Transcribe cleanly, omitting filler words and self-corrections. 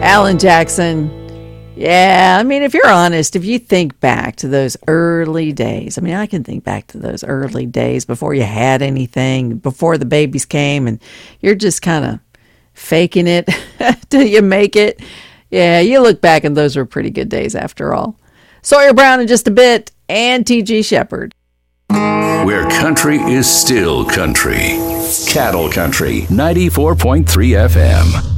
Alan Jackson. Yeah, I mean, if you're honest, if you think back to those early days, I mean, I can think back to those early days before you had anything, before the babies came, and you're just kind of faking it till you make it. Yeah, you look back and those were pretty good days after all. Sawyer Brown in just a bit, and T.G. Shepherd. Where country is still country. Cattle Country, 94.3 FM.